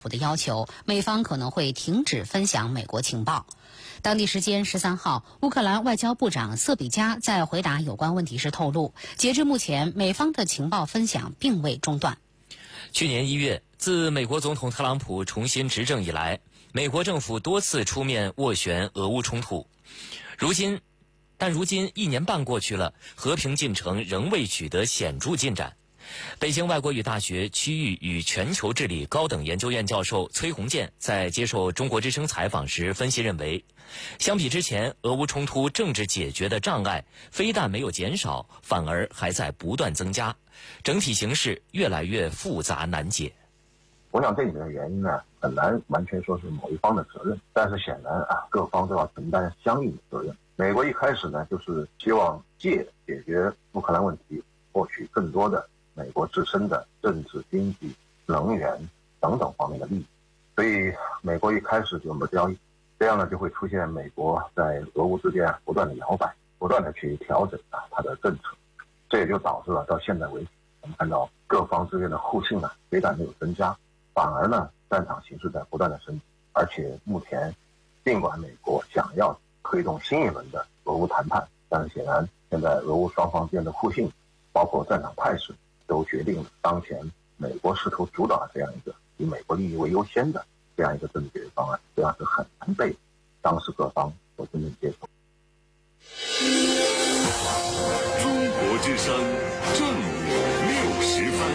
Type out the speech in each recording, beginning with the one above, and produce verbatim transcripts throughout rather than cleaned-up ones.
的要求，美方可能会停止分享美国情报。当地时间十三号，乌克兰外交部长瑟比加在回答有关问题时透露，截至目前，美方的情报分享并未中断。 去年一月，自美国总统特朗普重新执政以来，美国政府多次出面斡旋俄乌冲突。如今，但如今一年半过去了，和平进程仍未取得显著进展。北京外国语大学区域与全球治理高等研究院教授崔洪建在接受中国之声采访时分析认为，相比之前，俄乌冲突政治解决的障碍非但没有减少，反而还在不断增加，整体形势越来越复杂难解。 我想这里面的原因呢，很难完全说是某一方的责任，但是显然啊，各方都要承担相应的责任。美国一开始呢，就是希望借解决乌克兰问题，获取更多的美国自身的政治、经济、能源等等方面的利益，所以美国一开始就没交易，这样呢就会出现美国在俄乌之间不断的摇摆，不断的去调整啊它的政策，这也就导致了到现在为止，我们看到各方之间的互信呢非但没有增加，反而呢战场形势在不断的升级，而且目前尽管美国想要推动新一轮的俄乌谈判，但是显然现在俄乌双方间的互信，包括战场态势，都决定了当前美国试图主导这样一个以美国利益为优先的这样一个政治解决方案，这样是很难被当时各方所真正接受。 中国之声正午六十分，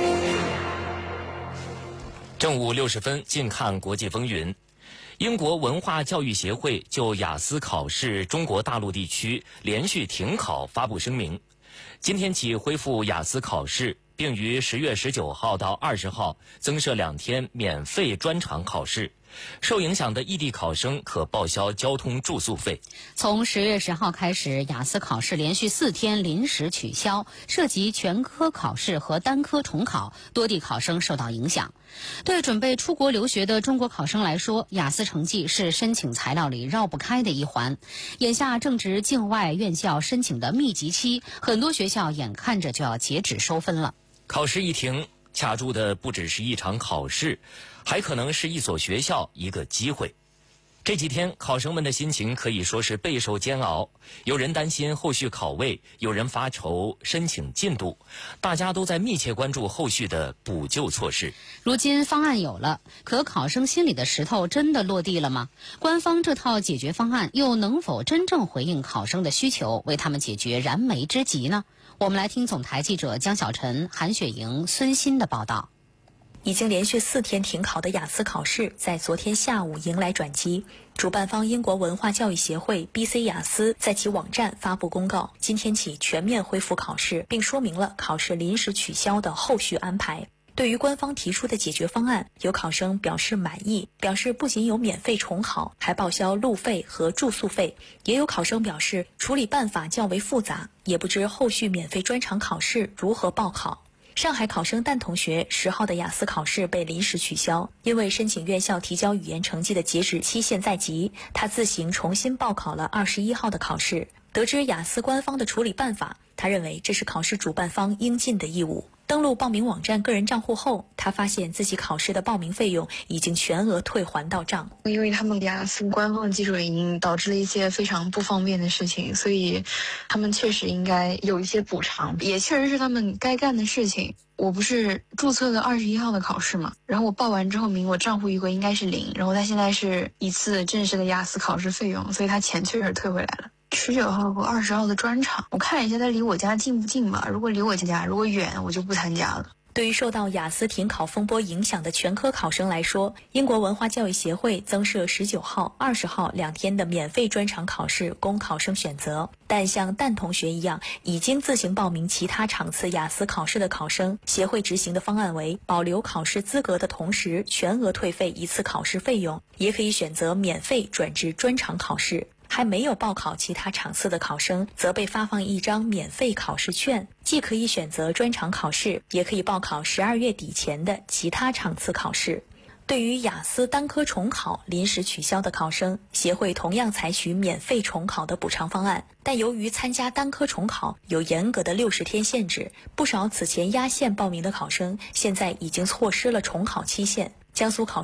正午六十分，近看国际风云。英国文化教育协会就雅思考试中国大陆地区连续停考发布声明，今天起恢复雅思考试，并于十月十九号到二十号增设两天免费专场考试。受影响的异地考生可报销交通住宿费。 从十月十号开始，雅思考试连续四天临时取消，涉及全科考试和单科重考，多地考生受到影响。对准备出国留学的中国考生来说，雅思成绩是申请材料里绕不开的一环。眼下正值境外院校申请的密集期，很多学校眼看着就要截止收分了。 考试一停，卡住的不只是一场考试，还可能是一所学校一个机会。这几天考生们的心情可以说是备受煎熬，有人担心后续考位，有人发愁申请进度，大家都在密切关注后续的补救措施。 如今方案有了，可考生心里的石头真的落地了吗？官方这套解决方案又能否真正回应考生的需求，为他们解决燃眉之急呢？我们来听总台记者江小晨、韩雪莹、孙鑫的报道。 已经连续四天停考的雅思考试在昨天下午迎来转机。主办方英国文化教育协会 B C 雅思在其网站发布公告，今天起全面恢复考试，并说明了考试临时取消的后续安排。对于官方提出的解决方案，有考生表示满意，表示不仅有免费重考，还报销路费和住宿费。也有考生表示处理办法较为复杂，也不知后续免费专场考试如何报考。上海考生蛋同学十号的雅思考试被临时取消，因为申请院校提交语言成绩的截止期限在即，他自行重新报考了二十一号的考试。得知雅思官方的处理办法，他认为这是考试主办方应尽的义务。登录报名网站个人账户后，他发现自己考试的报名费用已经全额退还到账。 因为他们雅思官方的技术原因导致了一些非常不方便的事情，所以他们确实应该有一些补偿，也确实是他们该干的事情。我不是注册了二十一号的考试嘛，然后我报完之后明我账户余额应该是零，然后他现在是一次正式的雅思考试费用，所以他钱确实退回来了。十九号和二十号的专场，我看一下他离我家近不近吧，如果离我家，如果远我就不参加了。 对于受到雅思停考风波影响的全科考生来说，英国文化教育协会增设十九号、二十号两天的免费专场考试供考生选择。但像蛋同学一样已经自行报名其他场次雅思考试的考生，协会执行的方案为保留考试资格的同时全额退费一次考试费用，也可以选择免费转至专场考试。还没有报考其他场次的考生则被发放一张免费考试券，既可以选择专场考试，也可以报考十二月底前的其他场次考试。对于雅思单科重考临时取消的考生，协会同样采取免费重考的补偿方案，但由于参加单科重考有严格的六十天限制，不少此前压线报名的考生现在已经错失了重考期限。 江苏考